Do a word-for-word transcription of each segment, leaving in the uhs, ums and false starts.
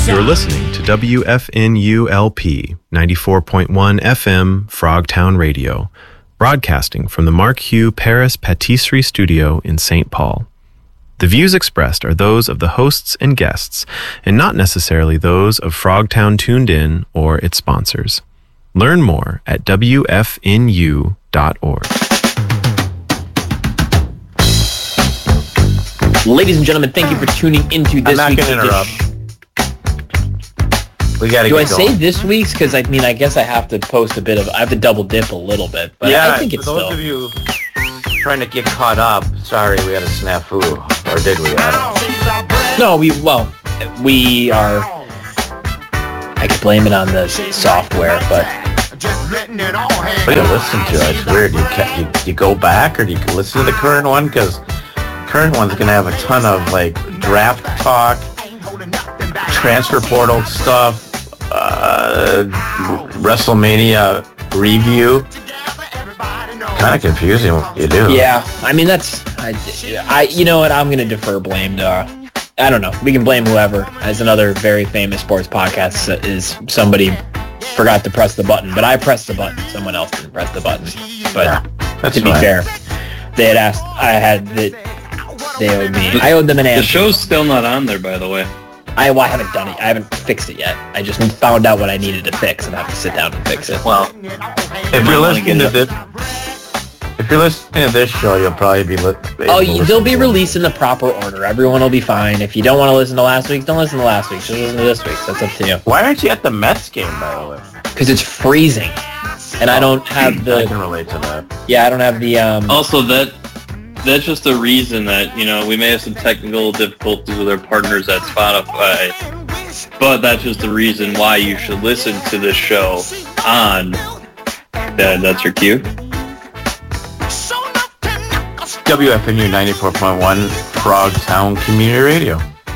You're listening to W F N U L P ninety-four point one F M Frogtown Radio, broadcasting from the Mark Hugh Paris Patisserie Studio in Saint Paul. The views expressed are those of the hosts and guests, and not necessarily those of Frogtown Tuned In or its sponsors. Learn more at W F N U dot org. Ladies and gentlemen, thank you for tuning into this I'm not week's going to interrupt. We got to Do get I going. say this week's? Because, I mean, I guess I have to post a bit of... I have to double dip a little bit. But yeah, I think it's for those still... of you trying to get caught up, sorry, we had a snafu. Or did we? I No, we... Well, we are... I could blame it on the software, but... What do you listen to? It's weird. You, ca- you, you go back, or do you listen to the current one? Because current one's going to have a ton of, like, draft talk, transfer portal stuff, uh, WrestleMania review. Kind of confusing what you do. Yeah, I mean, that's... I, I you know what? I'm going to defer blame to... Uh, I don't know. We can blame whoever. As another very famous sports podcast is somebody forgot to press the button, but I pressed the button. Someone else didn't press the button. But Yeah, that's to be fine. fair, they had asked... I had... The, they owed me. I owed them an answer. The show's still not on there, by the way. I, well, I haven't done it. I haven't fixed it yet. I just found out what I needed to fix and have to sit down and fix it. Well, If might you're wanna listening get to it this, if you're listening to this show, you'll probably be. Li- Oh, able to you, they'll listen be to it. released in the proper order. Everyone will be fine. If you don't want to listen to last week's, don't listen to last week's. Just listen to this week's. That's up to you. Why aren't you at the Mets game, by the way? Because it's freezing, and I don't have I can the. relate to that. Yeah, I don't have the. Um, also that that's just a reason that, you know, we may have some technical difficulties with our partners at Spotify, but that's just the reason why you should listen to this show on. That, that's your cue. W F N U ninety-four point one Frogtown Community Radio.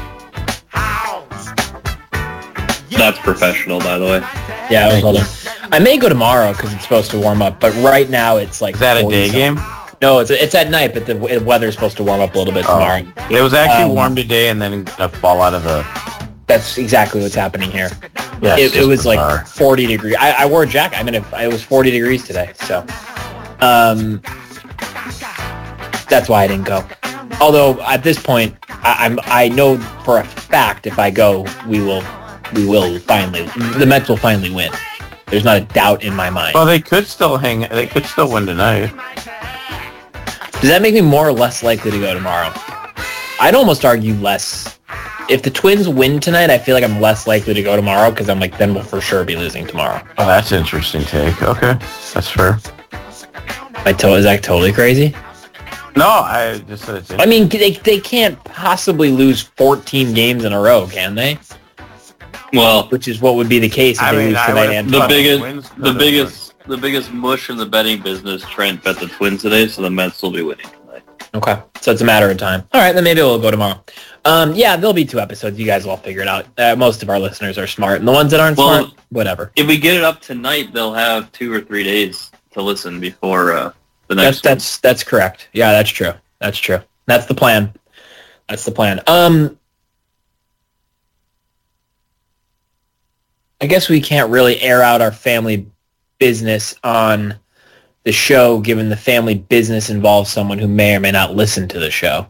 That's professional, by the way. yeah, I was holding. I may go tomorrow because it's supposed to warm up, but right now it's like. Is that a forty day something. game? No, it's it's at night, but the w- weather's supposed to warm up a little bit tomorrow. It was actually Um, warm today, and then gonna fall out of the. That's exactly what's happening here. Yeah, it, it was bizarre. like forty degrees. I, I wore a jacket. I mean, it, it was forty degrees today. So, um, that's why I didn't go. Although at this point, I, I'm I know for a fact if I go, we will we will finally the Mets will finally win. There's not a doubt in my mind. Well, they could still hang. They could still win tonight. Does that make me more or less likely to go tomorrow? I'd almost argue less. If the Twins win tonight, I feel like I'm less likely to go tomorrow because I'm like, then we'll for sure be losing tomorrow. Oh, that's an interesting take. Okay, that's fair. I to- is that totally crazy? No, I just said it's. I mean, they they can't possibly lose fourteen games in a row, can they? Well, Which is what would be the case if I they mean, lose I tonight would've and the thought biggest, Twins the could've, biggest, the biggest mush in the betting business. Trent bet the Twins today, so the Mets will be winning tonight. Okay, so it's a matter of time. All right, then maybe we'll go tomorrow. Um, yeah, there'll be two episodes. You guys will all figure it out. Uh, most of our listeners are smart, and the ones that aren't Well, smart, whatever. If we get it up tonight, they'll have two or three days to listen before uh, the That's next one. that's that's correct. Yeah, that's true. That's true. That's the plan. That's the plan. Um, I guess we can't really air out our family business on the show, given the family business involves someone who may or may not listen to the show.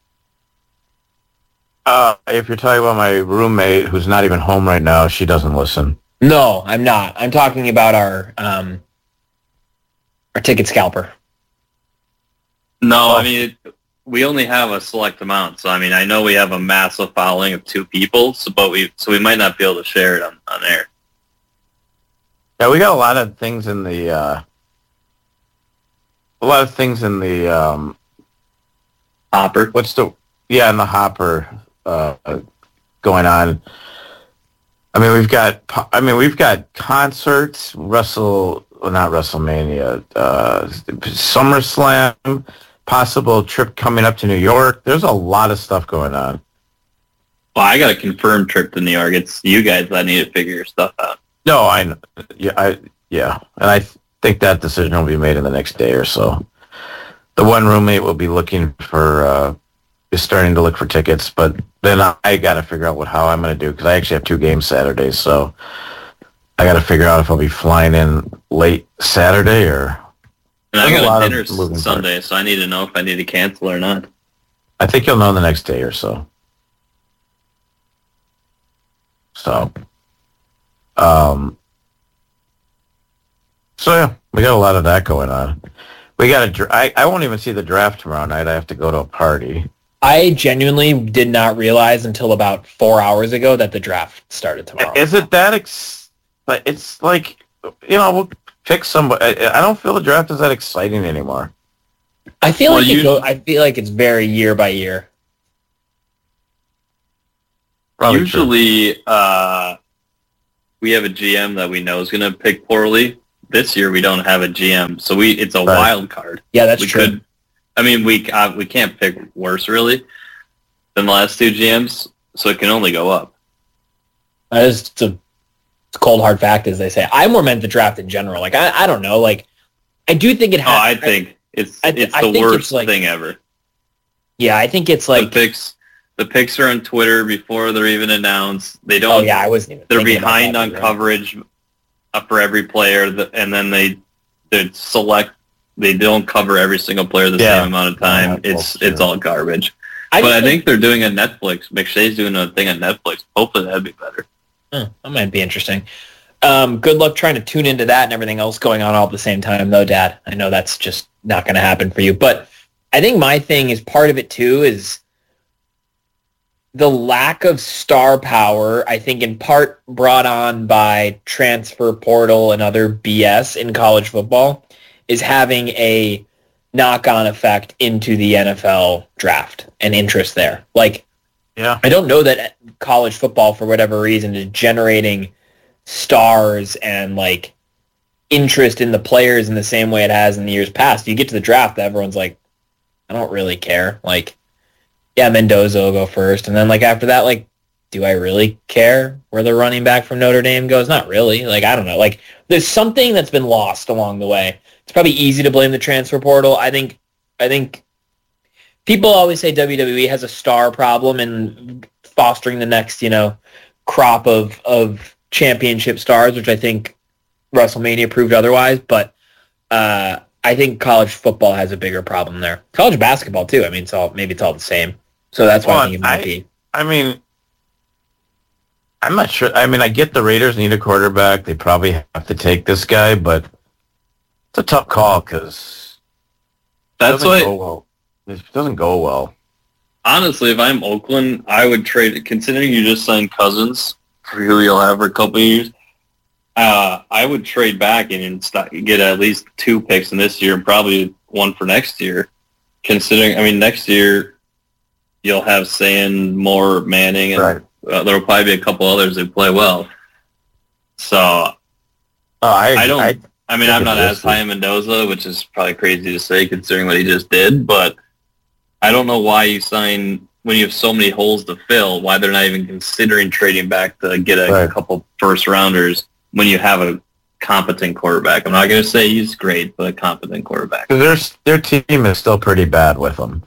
Uh, if you're talking about my roommate, who's not even home right now, she doesn't listen. No, I'm not. I'm talking about our um, our ticket scalper. No, Oh. I mean, it, we only have a select amount. So, I mean, I know we have a massive following of two people, so but we so we might not be able to share it on, on air. Yeah, we got a lot of things in the. Uh, a lot of things in the. Um, Hopper. what's the? Yeah, in the hopper uh, going on. I mean, we've got. I mean, we've got concerts, Wrestle, well, not WrestleMania, uh, SummerSlam, possible trip coming up to New York. There's a lot of stuff going on. Well, I got a confirmed trip to New York. It's you guys that need to figure your stuff out. No, I, kn- yeah, I, yeah, and I th- think that decision will be made in the next day or so. The one roommate will be looking for uh, is starting to look for tickets, but then I, I got to figure out what how I'm going to do because I actually have two games Saturdays, so I got to figure out if I'll be flying in late Saturday or. And I There's a got lot a of dinner moving Sunday, parts. so I need to know if I need to cancel or not. I think you'll know the next day or so. So, um, so yeah, we got a lot of that going on. We got a. dr- I, I won't even see the draft tomorrow night. I have to go to a party. I genuinely did not realize until about four hours ago that the draft started tomorrow. Is it that? Ex- but it's like, you know, we'll pick somebody. I, I don't feel the draft is that exciting anymore. I feel Well, like you- it go, I feel like it's very year by year. Probably Usually, uh, we have a G M that we know is going to pick poorly. This year, we don't have a G M, so we it's a Right. wild card. Yeah, that's we true. could, I mean, we uh, we can't pick worse really than the last two G Ms, so it can only go up. That is it's a, it's a cold hard fact, as they say. I more meant the draft in general. Like I, I don't know. Like I do think it Oh, has. I think it's I th- it's I the think worst it's like- thing ever. Yeah, I think it's the like. picks, the picks are on Twitter before they're even announced. They don't. Oh yeah, I wasn't even. They're thinking about behind that on either. coverage uh, for every player, th- and then they they select. They don't cover every single player the Yeah. same amount of time. Yeah, it's well, it's sure. all garbage. I but just I think they're doing a Netflix. McShay's doing a thing on Netflix. Hopefully that'd be better. Huh, that might be interesting. Um, good luck trying to tune into that and everything else going on all at the same time, though, Dad. I know that's just not going to happen for you. But I think my thing is part of it, too, is the lack of star power, I think in part brought on by transfer portal and other B S in college football, is having a knock-on effect into the N F L draft and interest there. Like, Yeah. I don't know that college football, for whatever reason, is generating stars and like interest in the players in the same way it has in the years past. You get to the draft, everyone's like, I don't really care. Like, yeah, Mendoza will go first, and then like after that, like, do I really care where the running back from Notre Dame goes? Not really. Like, I don't know. Like, there's something that's been lost along the way. It's probably easy to blame the transfer portal. I think, I think. People always say W W E has a star problem in fostering the next, you know, crop of of championship stars, which I think WrestleMania proved otherwise. But uh, I think college football has a bigger problem there. College basketball too. I mean, it's all maybe it's all the same. So that's why Well, I think it might I- be. I mean, I'm not sure. I mean, I get the Raiders need a quarterback. They probably have to take this guy, but it's a tough call because That's doesn't why. go well. It doesn't go well. Honestly, if I'm Oakland, I would trade. Considering you just signed Cousins, for who you'll have for a couple of years, uh, I would trade back and st- get at least two picks in this year and probably one for next year. Considering, I mean, next year you'll have Sand, Moore, Manning, and Right. uh, there'll probably be a couple others that play well. So, Oh, I, I don't- I, I mean, think I'm not it's as high on Mendoza, which is probably crazy to say considering what he just did, but I don't know why you sign, when you have so many holes to fill, why they're not even considering trading back to get a Right. couple first rounders when you have a competent quarterback. I'm not going to say he's great, but a competent quarterback. Cause their, their team is still pretty bad with them.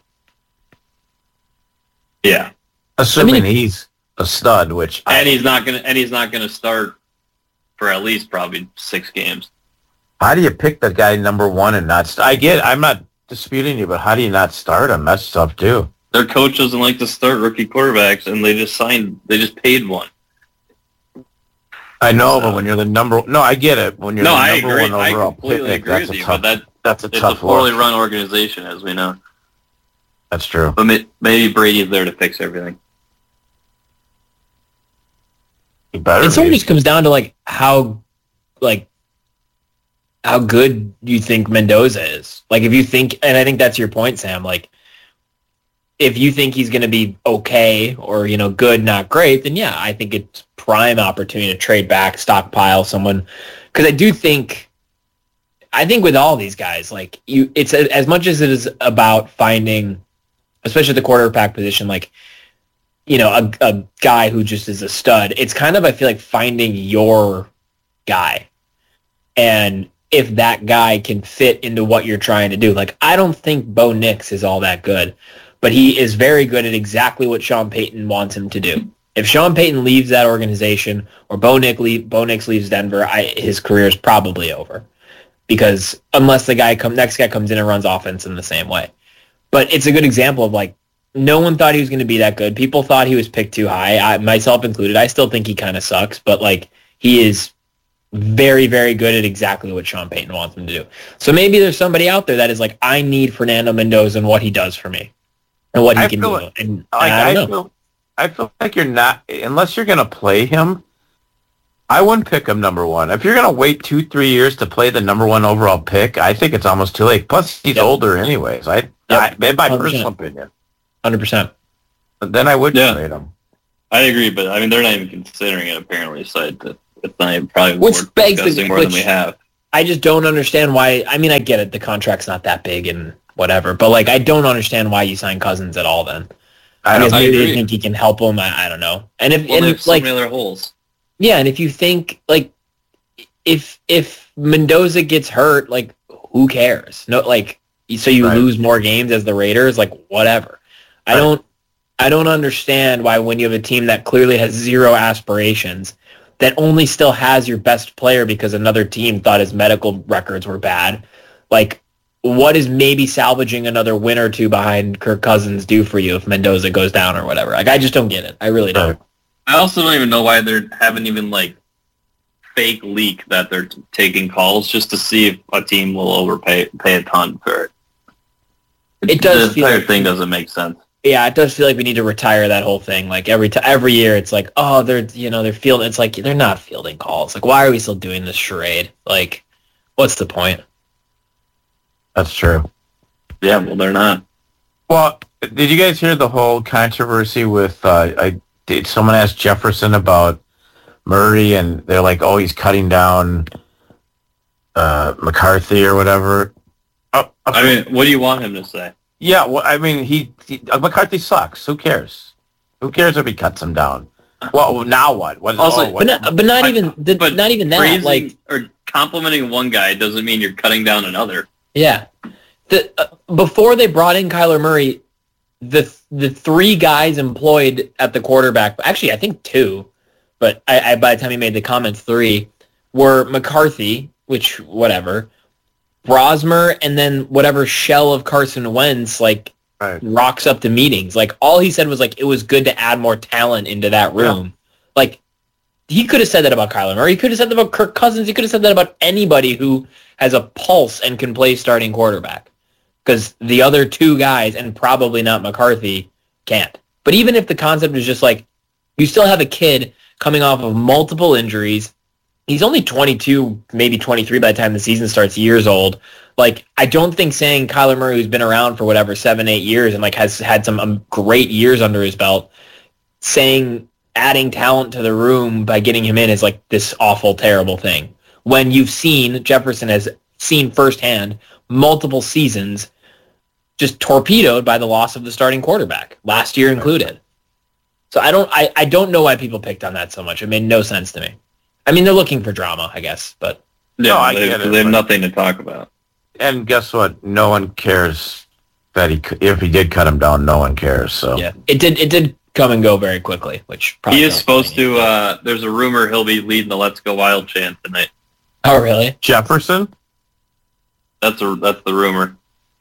Yeah. Assuming I mean- he's a stud, which I, And he's not going to, and he's not going to start for at least probably six games. how do you pick that guy number one and not? St- I get. I'm not disputing you, but how do you not start him? That's tough too. Their coach doesn't like to start rookie quarterbacks, and they just signed, they just paid one. I know, but when you're the number, no, I get it. When you're No, the I number agree. one I overall completely pick, agree that's with a you, tough. but that that's a it's a tough poorly look. run organization, as we know. That's true. But may- maybe Brady's there to fix everything. He better It sort of be. just comes down to like how, like, how good you think Mendoza is. Like, if you think, and I think that's your point, Sam. Like, if you think he's going to be okay or, you know, good, not great, then yeah, I think it's prime opportunity to trade back, stockpile someone. Because I do think, I think with all these guys, like, you, it's a, as much as it is about finding, especially at the quarterback position, like, you know, a, a guy who just is a stud. It's kind of, I feel like, finding your guy. And if that guy can fit into what you're trying to do. Like, I don't think Bo Nix is all that good. but he is very good at exactly what Sean Payton wants him to do. If Sean Payton leaves that organization or Bo, Nick le- Bo Nix leaves Denver, I, his career is probably over. Because unless the guy come, next guy comes in and runs offense in the same way. But it's a good example of like, no one thought he was going to be that good. People thought he was picked too high, I, myself included. I still think he kind of sucks, but like he is very, very good at exactly what Sean Payton wants him to do. So maybe there's somebody out there that is like, I need Fernando Mendoza and what he does for me and what he I can feel do. Like, and like, I, I, don't know. feel, I feel like you're not, unless you're going to play him, I wouldn't pick him number one. If you're going to wait two, three years to play the number one overall pick, I think it's almost too late. Plus, he's Yep. older anyways. I, Yep. I in my one hundred percent. personal opinion. one hundred percent. But then I would Yeah. trade him. I agree, but I mean they're not even considering it apparently, so it- it's not even probably Which more begs the- discussing more which- than we have. I just don't understand why. I mean, I get it. The contract's not that big and whatever, but like, I don't understand why you sign Cousins at all then. I I don't guess I maybe they agree. think he can help them. I, I don't know. And if, Well, and there's if so like, many other holes. yeah, and if you think like, if if Mendoza gets hurt, like who cares? No, like so you Right. lose more games as the Raiders, like whatever. I Right. don't I don't understand why when you have a team that clearly has zero aspirations, that only still has your best player because another team thought his medical records were bad. Like, what is maybe salvaging another win or two behind Kirk Cousins do for you if Mendoza goes down or whatever? Like, I just don't get it. I really don't. Right. I also don't even know why they haven't even like fake leak that they're t- taking calls just to see if a team will overpay pay a ton for it. It does The feel entire like- thing doesn't make sense. Yeah, it does feel like we need to retire that whole thing. Like every t- every year, it's like, oh, they're you know they're fielding. It's like they're not fielding calls. Like, why are we still doing this charade? Like, what's the point? That's true. Yeah, well they're not. Well, did you guys hear the whole controversy with, uh, I did someone asked Jefferson about Murray, and they're like, oh, he's cutting down uh, McCarthy or whatever. Oh, I mean, what do you want him to say? yeah, well, I mean, he, he uh, McCarthy sucks. Who cares? Who cares if he cuts him down? Well, now what? What? Also- oh, what But not, but not I- even the, but not even that. Praising Like, or complimenting one guy doesn't mean you're cutting down another. yeah, the uh, before they brought in Kyler Murray, the the three guys employed at the quarterback, actually I think two, but I, I by the time he made the comments, three were McCarthy, which whatever, Brosmer, and then whatever shell of Carson Wentz like right. rocks up to meetings. Like all he said was like it was good to add more talent into that room. Like he could have said that about Kyler Murray. He could have said that about Kirk Cousins. He could have said that about anybody who has a pulse and can play starting quarterback. Because the other two guys, and probably not McCarthy, can't. But even if the concept is just like, you still have a kid coming off of multiple injuries. He's only twenty-two, maybe twenty-three by the time the season starts, years old. Like, I don't think saying Kyler Murray, who's been around for whatever, seven, eight years and like has had some um, great years under his belt, saying adding talent to the room by getting him in is like this awful, terrible thing. When you've seen, Jefferson has seen firsthand, multiple seasons just torpedoed by the loss of the starting quarterback, last year included. So I don't I, I don't know why people picked on that so much. It made no sense to me. I mean, they're looking for drama, I guess, but Yeah, No, I they, get it, they have but- nothing to talk about. And guess what? No one cares that he, if he did cut him down, no one cares. So yeah. It did it did come and go very quickly, which probably He is don't supposed really to, need uh, there's a rumor he'll be leading the Let's Go Wild chant tonight. Oh, really? Jefferson, That's a that's the rumor.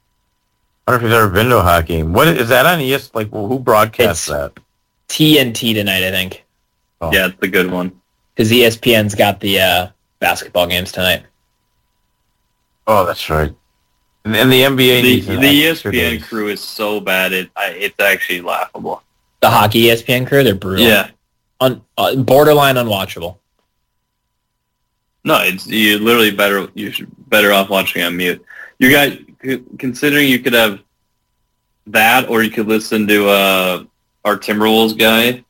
I wonder if he's ever been to a hockey game. What is that on E S? Like, who broadcasts It's- that? T N T tonight, I think. Oh. Yeah, it's the good one. Because E S P N's got the uh, basketball games tonight. Oh, that's right. And, and the N B A The, needs an the E S extra P N days. crew is so bad, it I, it's actually laughable. The hockey E S P N crew, they're brutal. Yeah. Un, uh, borderline unwatchable. No, it's you literally better you should better off watching on mute. You got considering you could have that, or you could listen to uh, our Timberwolves guy.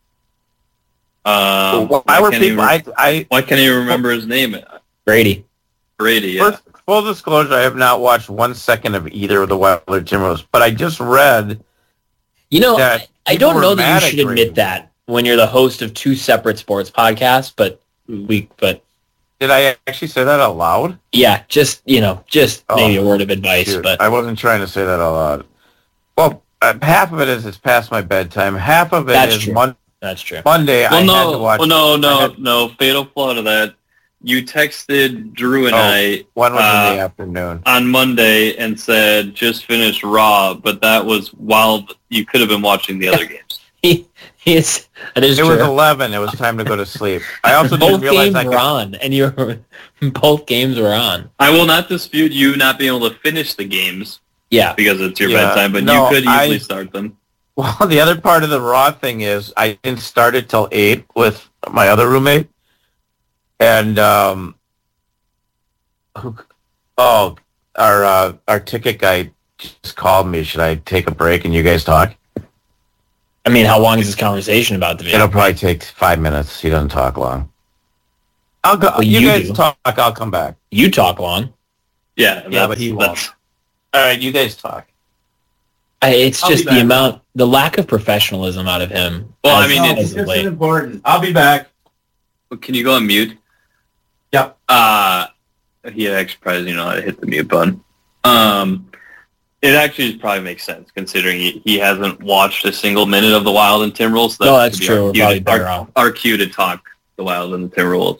Um, Well, why why were can't he people? re- I, I why can't you remember his name? Brady. Brady. Yeah. first, full disclosure, I have not watched one second of either of the Wilder Timberwolves, but I just read You know, that I people don't were know that mad you at should Brady. admit that when you're the host of two separate sports podcasts, but we, but Did I actually say that out loud? yeah, just, you know, just Oh, maybe a word of advice, Shoot, but I wasn't trying to say that out loud. Well, uh, half of it is it's past my bedtime. Half of it That's is true. Mon- That's true. Monday. Well, I no, had to watch. well, no, no, had- no. Fatal flaw to that. You texted Drew and Oh, I one was uh, in the afternoon. on Monday and said just finished Raw, but that was while you could have been watching the other games. He, he is, that is It true. was eleven. It was time to go to sleep. I also both didn't realize games I were could. on, and you were, both games were on. I will not dispute you not being able to finish the games Yeah. because it's your Yeah, bedtime, but no, you could easily I- start them. Well, the other part of the Raw thing is I didn't start it till eight with my other roommate, and um, who, oh, our uh, our ticket guy just called me. Should I take a break and you guys talk? I mean, how long is this conversation about to be? It'll probably take five minutes. He doesn't talk long. I'll go. Well, you, you guys do. talk. I'll come back. You talk long. Yeah, Yeah, that's- but he that's- won't. All right, you guys talk. I, it's I'll be just the back. amount, the lack of professionalism out of him. Well, I as- mean, No, it's- as of late. important. I'll be back. Can you go on mute? Yep. Uh, he actually probably doesn't know how to hit the mute button. Um, it actually probably makes sense considering he, he hasn't watched a single minute of the Wild and Timberwolves. So No, that's should be true. Our We're cue, probably to, better our, off. our cue to talk the Wild and the Timberwolves.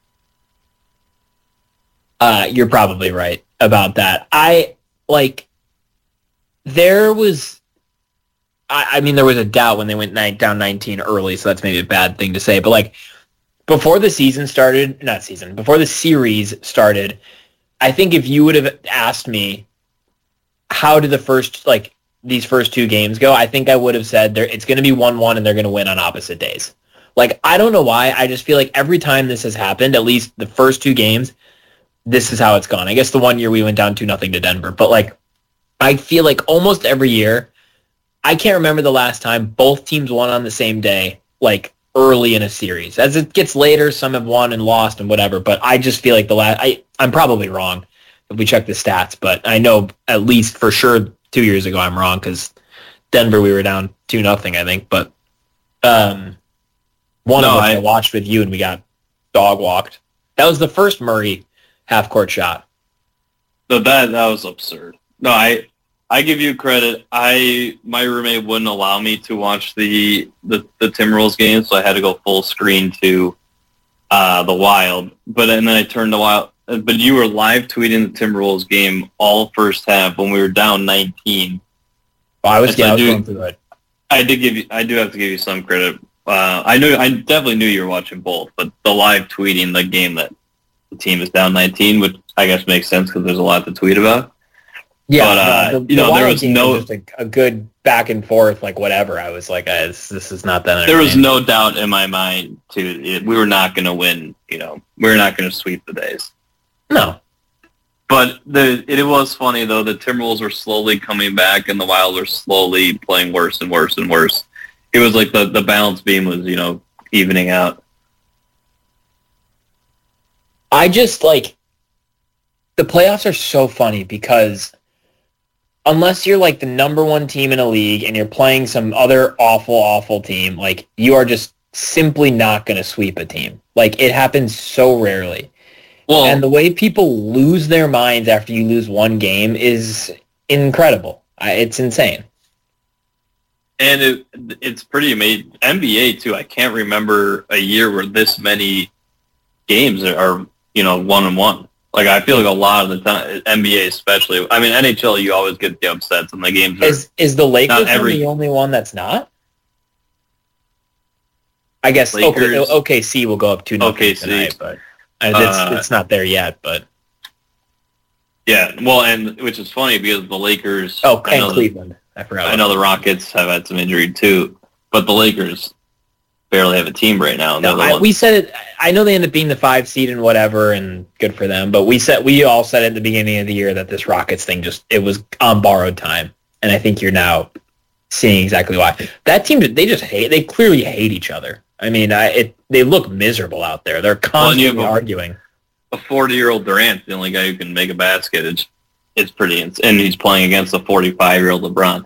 Uh, you're probably right about that. I like. There was, I, I mean, there was a doubt when they went nine, down nineteen early, so that's maybe a bad thing to say. But like, before the season started, not season, before the series started, I think if you would have asked me, how did the first like these first two games go, I think I would have said there it's going to be one one and they're going to win on opposite days. Like, I don't know why. I just feel like every time this has happened, at least the first two games, this is how it's gone. I guess the one year we went down two nothing to Denver, but like, I feel like almost every year, I can't remember the last time both teams won on the same day, like early in a series. As it gets later, some have won and lost and whatever, but I just feel like the last, I, I'm probably wrong if we check the stats, but I know at least for sure two years ago I'm wrong because Denver we were down two nothing, I think, but um, one No, of which I- I watched with you and we got dog walked. That was the first Murray half court shot. So that that was absurd. No, I I give you credit. I my roommate wouldn't allow me to watch the the, the Timberwolves game, so I had to go full screen to uh, the Wild. But and then I turned the Wild. But you were live tweeting the Timberwolves game all first half when we were down nineteen. Oh, I was, Yes, yeah, I I was do. going through it. I did give you. I do have to give you some credit. Uh, I knew. I definitely knew you were watching both, but the live tweeting the game that the team is down nineteen, which I guess makes sense because there's a lot to tweet about. Yeah, But, uh, no, the, you know, the there Wild was game no- was just a, a good back and forth, like whatever. I was like, uh, this, this is not that. There was entertaining. no doubt in my mind to it, we were not going to win. You know, we were not going to sweep the days. no. But the it, was funny though. The Timberwolves were slowly coming back, and the Wild were slowly playing worse and worse and worse. It was like the the balance beam was you know evening out. I just like the playoffs are so funny because unless you're like the number one team in a league and you're playing some other awful, awful team, like you are just simply not going to sweep a team. Like it happens so rarely. Well, And the way people lose their minds after you lose one game is incredible. I, it's insane. And it, it's pretty amazing. N B A too. I can't remember a year where this many games are, you know, one and one. Like I feel like a lot of the time, N B A especially. I mean, N H L, you always get the upsets, and the games are. Is is the Lakers Not every- one the only one that's not? I guess Lakers- okay, O K C will go up two nothing O K C. tonight, but uh, it's, Uh, it's not there yet. But Yeah, well, and which is funny because the Lakers. oh, I know and the- Cleveland, I forgot. I know the Rockets have had some injury too, but the Lakers barely have a team right now. And No, they're the I, ones- we said it. I know they ended up being the five seed and whatever, and good for them. But we said we all said at the beginning of the year that this Rockets thing just it was on borrowed time, and I think you're now seeing exactly why. That team they just hate. They clearly hate each other. I mean, I, it they look miserable out there. They're Well, and you constantly have a- arguing. a forty-year-old Durant, the only guy who can make a basket. It's it's pretty, ins- and he's playing against a forty-five-year-old LeBron.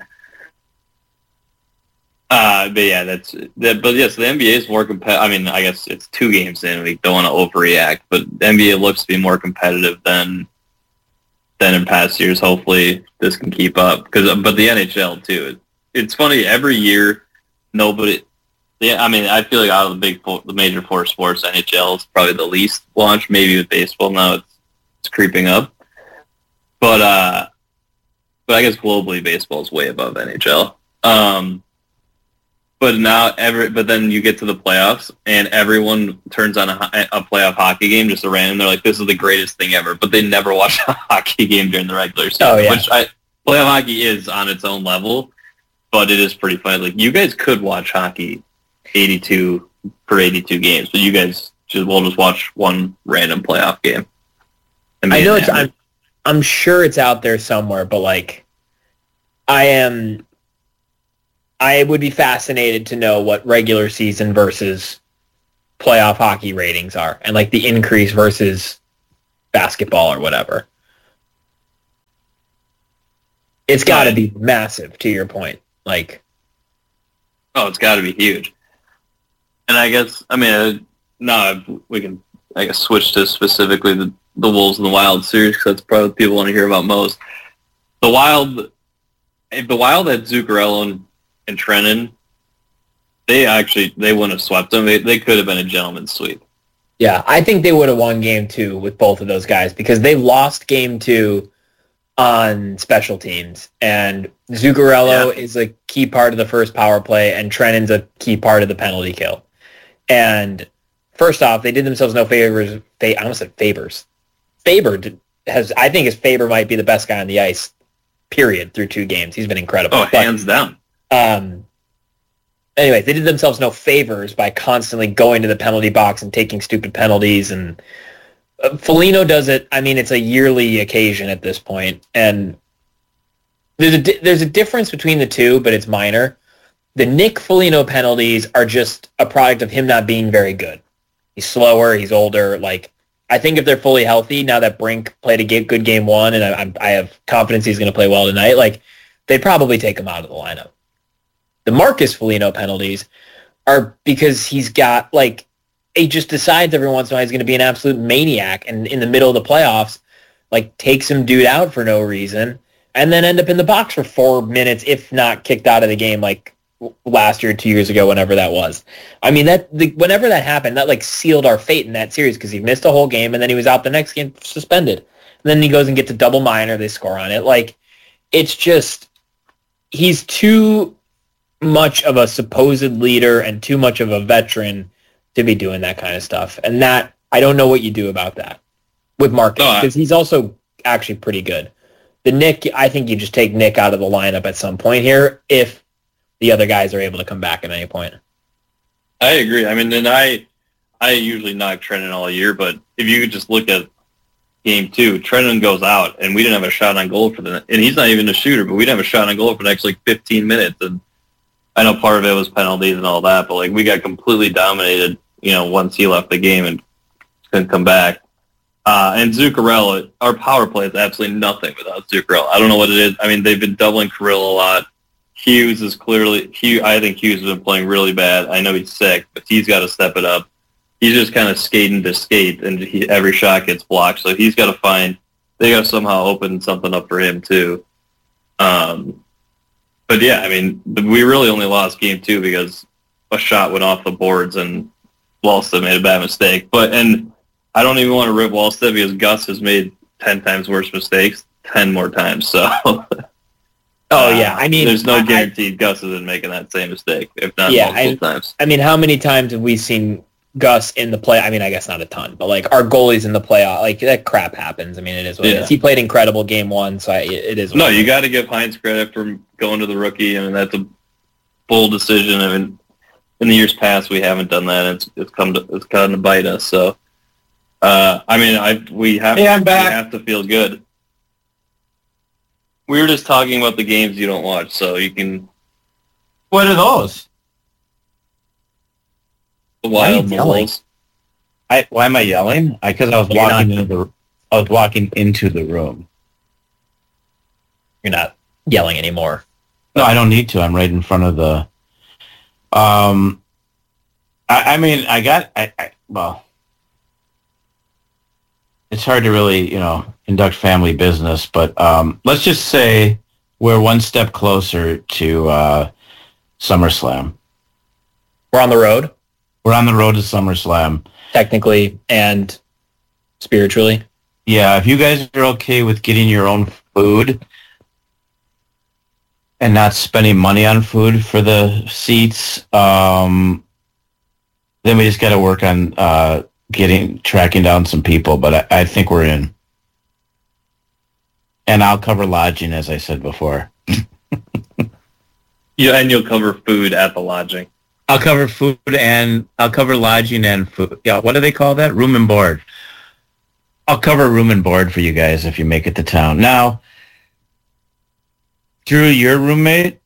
Uh, but yeah, that's that. But yes, the N B A is more competitive. I mean, I guess it's two games in. We don't want to overreact, but the N B A looks to be more competitive than than in past years. Hopefully, this can keep up. Because, but the N H L too. it's funny, every year, nobody, yeah, I mean, I feel like out of the big, four, the major four sports, N H L is probably the least launched, maybe with baseball now it's, it's creeping up. But, uh, but I guess globally baseball is way above N H L. Um, but now, every, but then you get to the playoffs and everyone turns on a, a playoff hockey game just a random. They're like, this is the greatest thing ever. But they never watch a hockey game during the regular season, oh, yeah. which I, playoff hockey is on its own level, but it is pretty fun. Like, you guys could watch hockey eighty-two per eighty-two games, but you guys just will just watch one random playoff game. I know it's, I'm, I'm sure it's out there somewhere, but like, I am, I would be fascinated to know what regular season versus playoff hockey ratings are, and like the increase versus basketball or whatever. It's got to be massive, to your point. Like, oh, it's got to be huge. And I guess, I mean, uh, no, we can, I guess, switch to specifically the, the Wolves and the Wild series, because that's probably what people want to hear about most. The Wild, if the Wild had Zuccarello and, and Trennan, they actually, they wouldn't have swept them. They, they could have been a gentleman's sweep. Yeah, I think they would have won game two with both of those guys, because they lost game two on special teams, and Zuccarello yeah. is a key part of the first power play, and Trennan's a key part of the penalty kill. And first off, they did themselves no favors. They I almost said favors. Faber did, has, I think his Faber might be the best guy on the ice, period, through two games. He's been incredible. Oh, but, hands down. Um. Anyway, they did themselves no favors by constantly going to the penalty box and taking stupid penalties, and uh, Foligno does it. I mean, it's a yearly occasion at this point, and there's a di- there's a difference between the two, but it's minor. The Nick Foligno penalties are just a product of him not being very good. He's slower. He's older. Like, I think if they're fully healthy, now that Brink played a good game one, and I, I have confidence he's going to play well tonight, like, they'd probably take him out of the lineup. The Marcus Foligno penalties are because he's got, like, he just decides every once in a while he's going to be an absolute maniac, and in the middle of the playoffs, like, takes some dude out for no reason, and then end up in the box for four minutes, if not kicked out of the game, like last year, two years ago, whenever that was. I mean, that the, whenever that happened, that like sealed our fate in that series, because he missed a whole game, and then he was out the next game suspended. And then he goes and gets a double minor, they score on it. Like, it's just, he's too much of a supposed leader and too much of a veteran to be doing that kind of stuff. And that, I don't know what you do about that with Marcus, because no, he's also actually pretty good. The Nick, I think you just take Nick out of the lineup at some point here if the other guys are able to come back at any point. I agree. I mean, and I I usually knock Trennan all year, but if you could just look at game two, Trennan goes out, and we didn't have a shot on goal for the, and he's not even a shooter, but we didn't have a shot on goal for the next, like, fifteen minutes, and I know part of it was penalties and all that, but, like, we got completely dominated, you know, once he left the game and couldn't come back. Uh, and Zuccarello, our power play is absolutely nothing without Zuccarello. I don't know what it is. I mean, they've been doubling Kirill a lot. Hughes is clearly, Hughes, I think Hughes has been playing really bad. I know he's sick, but he's got to step it up. He's just kind of skating to skate, and he, every shot gets blocked. So he's got to find, they got to somehow open something up for him too. Um, but yeah, I mean, we really only lost game two because a shot went off the boards and Wallstedt made a bad mistake. But, and I don't even want to rip Wallstedt because Gus has made ten times worse mistakes, ten more times. So, oh yeah, I mean, there's no I, guarantee Gus isn't making that same mistake, if not yeah, multiple I, times. I mean, how many times have we seen Gus in the play? I mean, I guess not a ton, but like our goalies in the playoff, like that crap happens. I mean, it is what yeah. it is. He played incredible game one, so I, it is. What no, it you is. got to give Hines credit for going to the rookie. I mean, that's a bold decision. I mean, in the years past, we haven't done that. It's it's come to it's come to bite us. So, uh, I mean, I we have hey, I'm we back. have to feel good. We were just talking about the games you don't watch, so you can. What are those? The Wild Wolves. I why am I yelling? Because I, I was You're walking not, into the I was walking into the room. You're not yelling anymore. No, I don't need to. I'm right in front of the. Um, I, I mean, I got. I, I well, it's hard to really, you know, conduct family business, but um, let's just say we're one step closer to uh, SummerSlam. We're on the road, We're on the road to SummerSlam. technically and spiritually. Yeah, if you guys are okay with getting your own food and not spending money on food for the seats, um, then we just got to work on uh, getting tracking down some people. But I, I think we're in, and I'll cover lodging, as I said before. Yeah, and you'll cover food at the lodging. I'll cover food and I'll cover lodging and food. Yeah, what do they call that? Room and board. I'll cover room and board for you guys if you make it to town. Now, Drew, your roommate,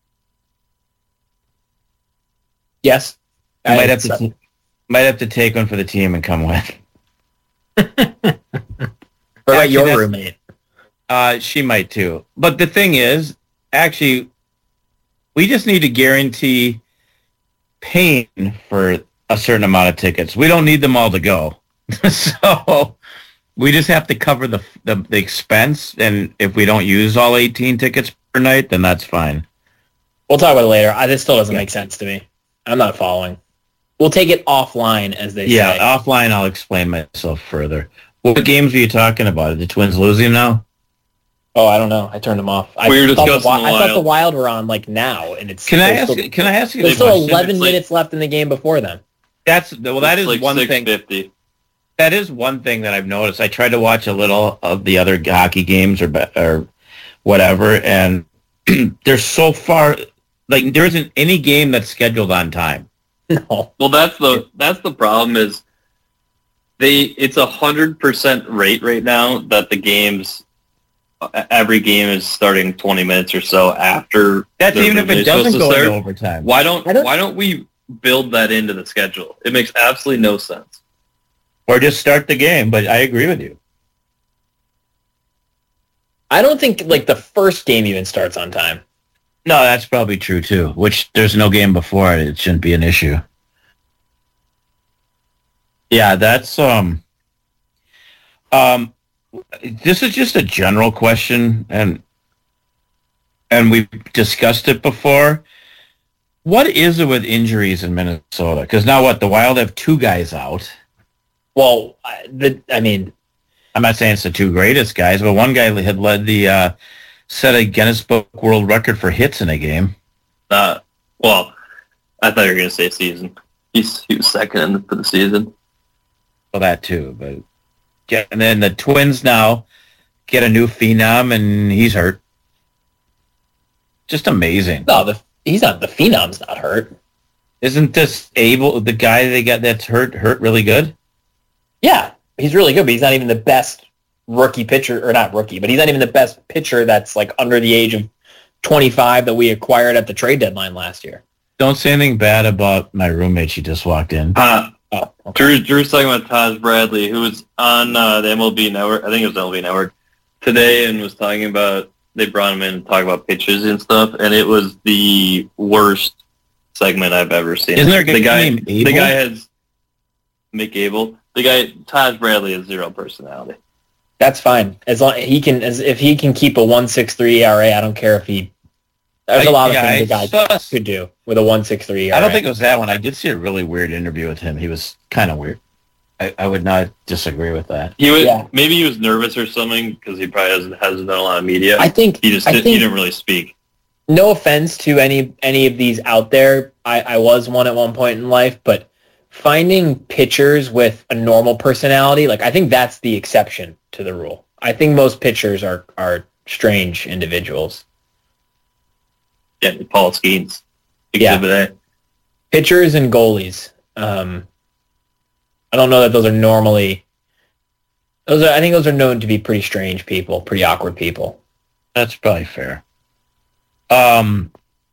Yes. you might I- have to might have to take one for the team and come with. What about Actually, your that's- roommate? Uh, she might too. But the thing is, actually, we just need to guarantee paying for a certain amount of tickets. We don't need them all to go. So we just have to cover the, the the expense, and if we don't use all eighteen tickets per night, then that's fine. We'll talk about it later. I, this still doesn't Yeah. make sense to me. I'm not following. We'll take it offline, as they Yeah, say. offline I'll explain myself further. What games are you talking about? Are the Twins losing now? Oh, I don't know. I turned them off. I We were thought the, discussing Wi- the I thought the Wild. Wild were on like now, and it's Can I there's ask? still, Can I ask you? there's a still question? eleven It's like- minutes left in the game before them. That's well. That is It's like one thing. six fifty. That is one thing that I've noticed. I tried to watch a little of the other hockey games or be- or whatever, and they're so far. Like there isn't any game that's scheduled on time. No. Well, that's the that's the problem is they it's a hundred percent rate right now that the games every game is starting twenty minutes or so after. That's they're even if it really doesn't supposed go to into start. overtime. Why don't, I don't- why don't we build that into the schedule? It makes absolutely no sense. Or just start the game. But I agree with you. I don't think like the first game even starts on time. No, that's probably true too. Which there's no game before it. It shouldn't be an issue. Yeah, that's um. Um, this is just a general question, and and we've discussed it before. What is it with injuries in Minnesota? Because now what? The Wild have two guys out. Well, I, the I mean, I'm not saying it's the two greatest guys, but one guy had led the uh, set a Guinness Book World Record for hits in a game. Uh, well, I thought you were going to say season. He's he was second in the, for the season. Well, that too, but yeah. And then the Twins now get a new phenom, and he's hurt. Just amazing. no, the he's not the Phenom's not hurt. Isn't this Abel, the guy they got that's hurt, hurt really good? Yeah, he's really good, but he's not even the best rookie pitcher, or not rookie, but he's not even the best pitcher that's like under the age of twenty-five that we acquired at the trade deadline last year. Don't say anything bad about my roommate. She just walked in. Uh, Oh, okay. Drew, Drew's talking about Taj Bradley, who was on uh, the M L B Network. I think it was M L B Network today, and was talking about they brought him in to talk about pitches and stuff, and it was the worst segment I've ever seen. Isn't there a guy the guy? named The Abel? guy has Mick Abel. The guy Taj Bradley has zero personality. That's fine as long he can as if he can keep a one six three E R A. I don't care if he. There's a lot of Yeah, things the I guy saw- could do with a one six three E R A. I don't think it was that one. I did see a really weird interview with him. He was kind of weird. I, I would not disagree with that. He was Yeah. maybe he was nervous or something because he probably hasn't hasn't done a lot of media. I think he just I did, think he didn't really speak. no offense to any any of these out there. I, I was one at one point in life, but finding pitchers with a normal personality, like I think that's the exception to the rule. I think most pitchers are are strange individuals. Yeah, Paul Skeens. Yeah. Exhibit A. Pitchers and goalies. Um, I don't know that those are normally. Those are. I think those are known to be pretty strange people, pretty awkward people. That's probably fair. Um,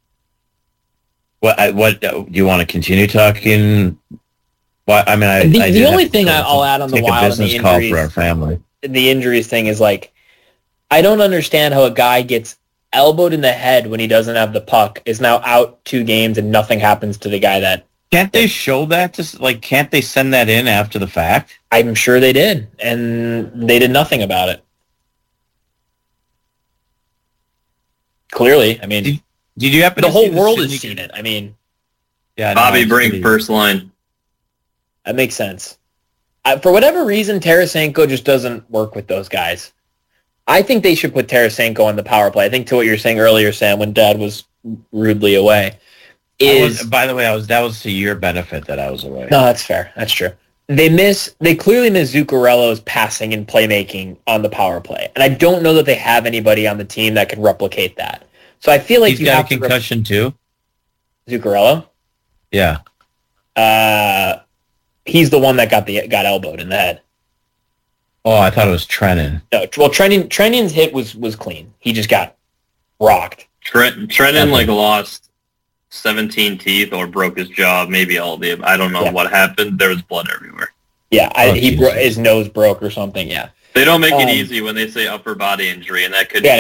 what? I, what? Uh, you want to continue talking? What? I mean, I. The- I the did only have thing to I- I'll add on the take Wild a and the business call for injuries. our family. The injuries thing is like, I don't understand how a guy gets elbowed in the head when he doesn't have the puck, is now out two games, and nothing happens to the guy that. Can't they show that? To s- like, can't they send that in after the fact? I'm sure they did, and they did nothing about it. Clearly, I mean, did, did you happen the to whole see the world Sidney- has seen it. I mean, Yeah, Bobby no, Brink pretty- first line. that makes sense. I, for whatever reason, Tarasenko just doesn't work with those guys. I think they should put Tarasenko on the power play. I think to what you were saying earlier, Sam, when Dad was rudely away, I is was, by the way, I was that was to your benefit that I was away. no, that's fair. That's true. They miss. They clearly miss Zuccarello's passing and playmaking on the power play, and I don't know that they have anybody on the team that can replicate that. So I feel like He's you got have a concussion too. to rep- Zuccarello. Yeah. Uh, he's the one that got the got elbowed in the head. Oh, I thought it was Trennan. No, well, Trennan Trennan's hit was was clean. He just got rocked. Trent, Trennan Okay. like lost seventeen teeth or broke his jaw, maybe all of the. I don't know Yeah. what happened. There was blood everywhere. Yeah, I, Oh, he bro- Jesus. his nose broke or something. Yeah, They don't make Um, it easy when they say upper body injury, and that could yeah,